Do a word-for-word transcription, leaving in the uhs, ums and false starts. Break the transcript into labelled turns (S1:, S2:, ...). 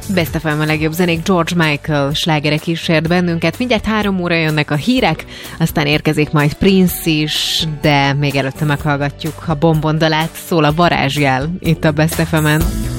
S1: Best ef em a legjobb zenék, George Michael slágerek kísért bennünket. Mindjárt három óra jönnek a hírek, aztán érkezik majd Prince is, de még előtte meghallgatjuk a Bombon dalát, szól a varázsjel itt a Best ef emen.